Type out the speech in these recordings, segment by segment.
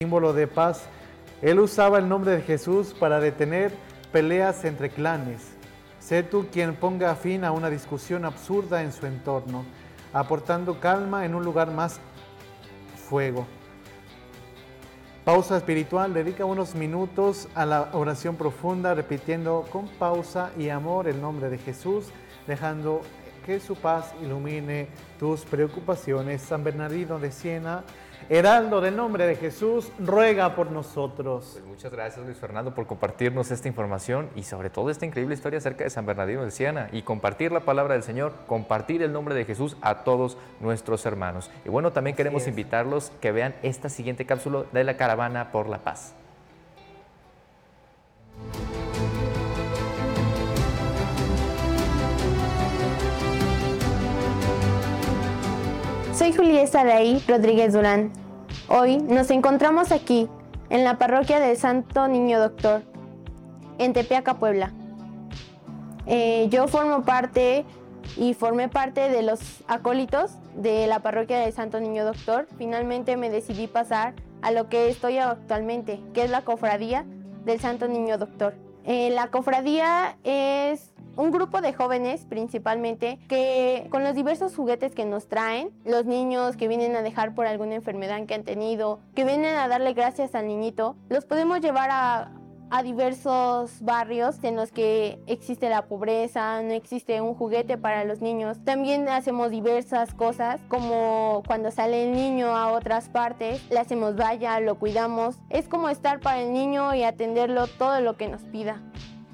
símbolo de paz. Él usaba el nombre de Jesús para detener peleas entre clanes. Sé tú quien ponga fin a una discusión absurda en su entorno, aportando calma en un lugar más fuego. Pausa espiritual, dedica unos minutos a la oración profunda, repitiendo con pausa y amor el nombre de Jesús, dejando que su paz ilumine tus preocupaciones. San Bernardino de Siena, heraldo del nombre de Jesús, ruega por nosotros. Pues muchas gracias, Luis Fernando, por compartirnos esta información y sobre todo esta increíble historia acerca de San Bernardino de Siena y compartir la palabra del Señor, compartir el nombre de Jesús a todos nuestros hermanos. Y bueno, también queremos invitarlos que vean esta siguiente cápsula de la Caravana por la Paz. Soy Julieta Araí Rodríguez Durán. Hoy nos encontramos aquí, en la parroquia del Santo Niño Doctor, en Tepeaca, Puebla. Yo formé parte de los acólitos de la parroquia del Santo Niño Doctor. Finalmente me decidí pasar a lo que estoy actualmente, que es la cofradía del Santo Niño Doctor. La cofradía es un grupo de jóvenes principalmente que con los diversos juguetes que nos traen, los niños que vienen a dejar por alguna enfermedad que han tenido, que vienen a darle gracias al niñito, los podemos llevar a diversos barrios en los que existe la pobreza, no existe un juguete para los niños. También hacemos diversas cosas, como cuando sale el niño a otras partes, le hacemos valla, lo cuidamos. Es como estar para el niño y atenderlo todo lo que nos pida.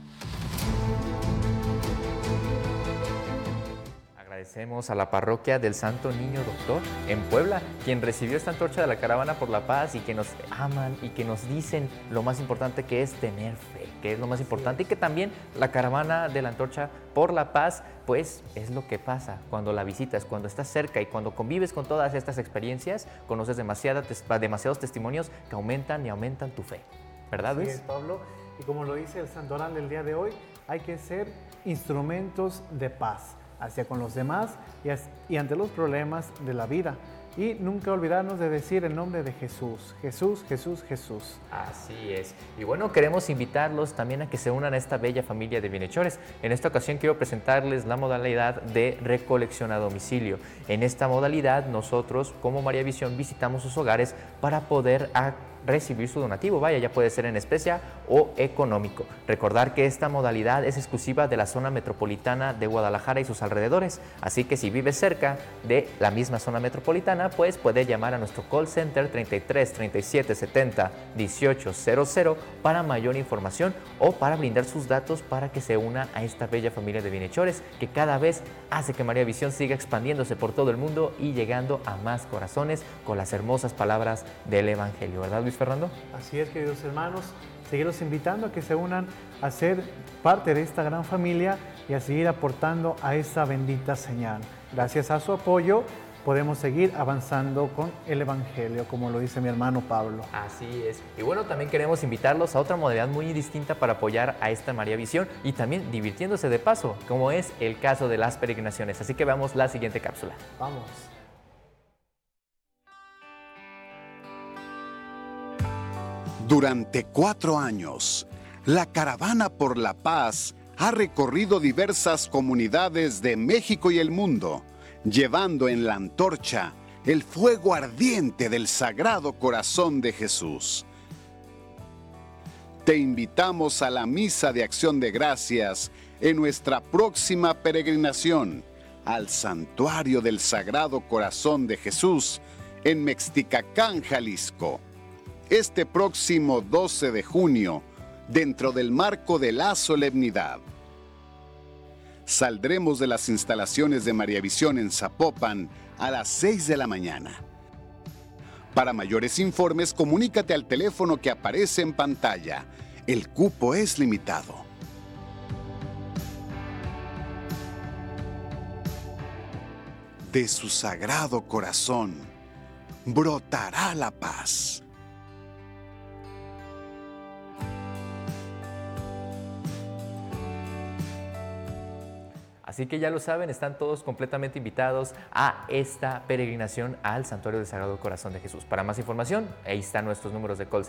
Agradecemos a la parroquia del Santo Niño Doctor en Puebla, quien recibió esta antorcha de la Caravana por la Paz y que nos aman y que nos dicen lo más importante que es tener fe, que es lo más importante y que también la Caravana de la Antorcha por la Paz, pues es lo que pasa cuando la visitas, cuando estás cerca y cuando convives con todas estas experiencias, conoces demasiados testimonios que aumentan y aumentan tu fe. ¿Verdad, Luis? Así es, Pablo. Y como lo dice el santoral del día de hoy, hay que ser instrumentos de paz hacia con los demás y ante los problemas de la vida. Y nunca olvidarnos de decir el nombre de Jesús. Jesús, Jesús, Jesús. Así es. Y bueno, queremos invitarlos también a que se unan a esta bella familia de bienhechores. En esta ocasión quiero presentarles la modalidad de recolección a domicilio. En esta modalidad nosotros como María Visión visitamos sus hogares para poder recibir su donativo, vaya, ya puede ser en especie o económico. Recordar que esta modalidad es exclusiva de la zona metropolitana de Guadalajara y sus alrededores, así que si vives cerca de la misma zona metropolitana, pues puede llamar a nuestro call center 33 37 70 18 00 para mayor información o para brindar sus datos para que se una a esta bella familia de bienhechores que cada vez hace que María Visión siga expandiéndose por todo el mundo y llegando a más corazones con las hermosas palabras del Evangelio, ¿verdad, Luis Fernando? Así es, queridos hermanos, seguirlos invitando a que se unan a ser parte de esta gran familia y a seguir aportando a esta bendita señal. Gracias a su apoyo podemos seguir avanzando con el Evangelio, como lo dice mi hermano Pablo. Así es. Y bueno, también queremos invitarlos a otra modalidad muy distinta para apoyar a esta María Visión y también divirtiéndose de paso, como es el caso de las peregrinaciones. Así que veamos la siguiente cápsula. Vamos. Durante 4 años, la Caravana por la Paz ha recorrido diversas comunidades de México y el mundo, llevando en la antorcha el fuego ardiente del Sagrado Corazón de Jesús. Te invitamos a la Misa de Acción de Gracias en nuestra próxima peregrinación al Santuario del Sagrado Corazón de Jesús en Mexticacán, Jalisco. Este próximo 12 de junio, dentro del marco de la solemnidad. Saldremos de las instalaciones de María Visión en Zapopan a las 6 de la mañana. Para mayores informes, comunícate al teléfono que aparece en pantalla. El cupo es limitado. De su sagrado corazón brotará la paz. Así que ya lo saben, están todos completamente invitados a esta peregrinación al Santuario del Sagrado Corazón de Jesús. Para más información, ahí están nuestros números de call